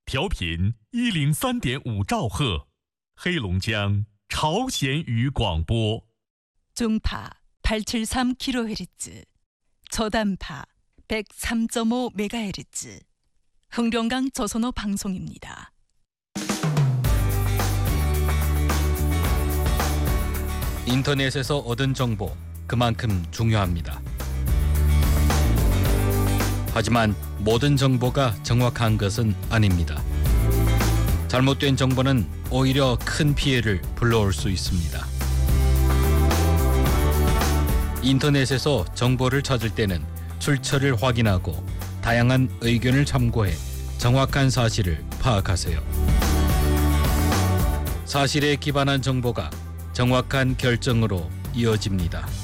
调频103.5兆赫，黑龙江朝鲜语广播。 중파 873kHz, 저단파 103.5MHz, 흥룡강 조선어 방송입니다. 인터넷에서 얻은 정보 그만큼 중요합니다. 하지만 모든 정보가 정확한 것은 아닙니다. 잘못된 정보는 오히려 큰 피해를 불러올 수 있습니다. 인터넷에서 정보를 찾을 때는 출처를 확인하고 다양한 의견을 참고해 정확한 사실을 파악하세요. 사실에 기반한 정보가 정확한 결정으로 이어집니다.